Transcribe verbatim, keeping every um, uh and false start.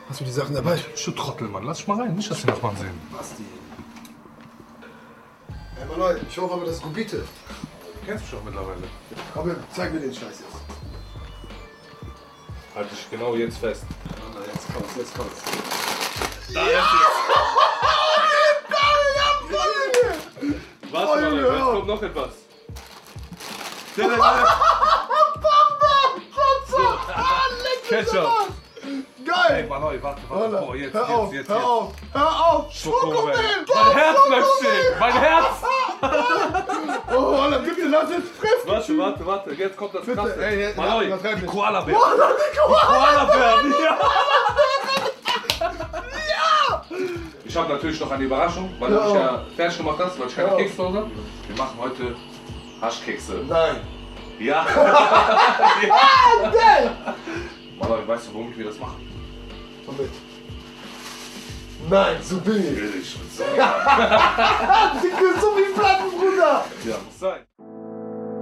Hast du die Sachen dabei? Du Trottel, Mann. Lass dich mal rein. Nicht, dass die Nachbarn sehen. Basti. Hey, Mann, ich hoffe aber, das ist Gubite. Du kennst mich doch mittlerweile. Komm her, zeig mir den Scheiß jetzt. Halt dich genau jetzt fest. Na, jetzt kommt's, jetzt kommt's. Da ist es. Warte mal, jetzt kommt noch etwas. Ketchup. Geil! Ey, Mann, warte, warte. Boah, jetzt, hör jetzt, auf, jetzt, hör jetzt. auf, hör auf! Schokomel. Schokomel! Mein Herz bleibt stehen. Mein Herz. Oh, Alter, bitte lass jetzt frisch! Warte, warte, warte. Jetzt kommt das Krasse. Ey, ey, Maloi, übertreib die nicht. Koala-Bär. Koala, die Koala! Koala-Bär, ja. Ich habe natürlich noch eine Überraschung, weil du mich ja fertig gemacht hast, weil ich keine Kekse habe. Wir machen heute Haschkekse. Nein! Ja! Ah, geil! Maloi, weißt du, womit wir das machen? Womit? Nein, so billig! Billig. So. Dicke, so wie